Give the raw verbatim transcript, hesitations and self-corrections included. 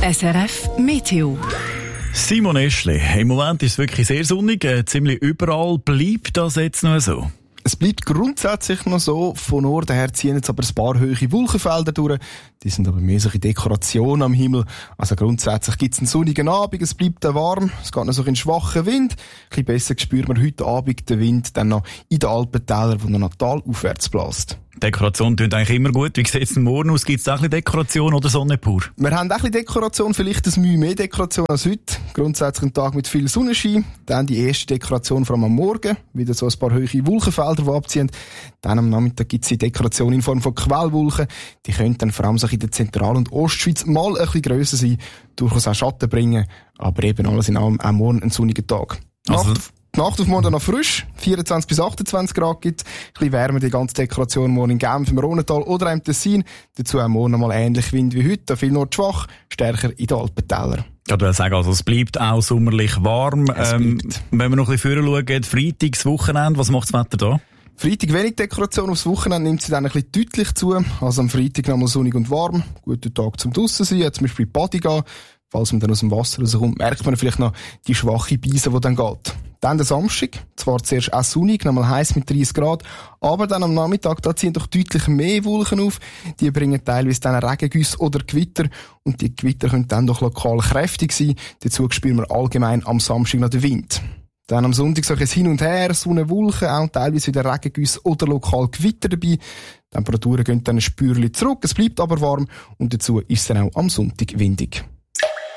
S R F Meteo. Simon Eschli, im Moment ist es wirklich sehr sonnig, äh, ziemlich überall. Bleibt das jetzt noch so? Es bleibt grundsätzlich noch so. Von Norden her ziehen jetzt aber ein paar hohe Wolkenfelder durch. Die sind aber mehr solche Dekorationen am Himmel. Also grundsätzlich gibt es einen sonnigen Abend, es bleibt warm, es geht noch so ein schwacher Wind. Ein bisschen besser spürt man heute Abend den Wind dann noch in den Alpentälern, wo noch talaufwärts bläst. Dekoration klingt eigentlich immer gut. Wie sieht es denn morgen aus? Gibt es auch ein bisschen Dekoration oder Sonne pur? Wir haben auch ein bisschen Dekoration, vielleicht ein Mühe mehr Dekoration als heute. Grundsätzlich ein Tag mit viel Sonnenschein. Dann die erste Dekoration, vor allem am Morgen. Wieder so ein paar hohe Wolkenfelder, die abziehen. Dann am Nachmittag gibt es die Dekoration in Form von Quellwolken. Die können dann vor allem so in der Zentral- und Ostschweiz mal ein bisschen grösser sein, durchaus auch Schatten bringen. Aber eben alles in allem auch morgen ein sonniger Tag. Also Nacht Die Nacht auf morgen noch frisch, vierundzwanzig bis achtundzwanzig Grad gibt. Ein bisschen wärmer die ganze Dekoration morgen in Genf, im Rhontal oder im Tessin. Dazu auch morgen noch mal ähnlich Wind wie heute, viel nordschwach, stärker in den Alpentälern. Ich würde sagen, also es bleibt auch sommerlich warm. Ähm, wenn wir noch ein bisschen vorher schauen, Freitags Wochenende, was macht das Wetter da? Freitag wenig Dekoration, aufs Wochenende nimmt sie dann ein bisschen deutlich zu. Also am Freitag nochmal sonnig und warm. Guter Tag zum draussen sein, zum Beispiel Badi gehen. Falls man dann aus dem Wasser rauskommt, merkt man vielleicht noch die schwache Beise, die dann geht. Dann der Samstag, zwar zuerst auch sonnig, nochmal heiß mit dreißig Grad, aber dann am Nachmittag, da ziehen doch deutlich mehr Wolken auf. Die bringen teilweise dann Regengüsse oder Gewitter und die Gewitter können dann doch lokal kräftig sein. Dazu spüren wir allgemein am Samstag noch den Wind. Dann am Sonntag so ein Hin und Her, Sonne, Wolken, auch teilweise wieder Regengüsse oder lokal Gewitter dabei. Die Temperaturen gehen dann ein Spürchen zurück, es bleibt aber warm und dazu ist es dann auch am Sonntag windig.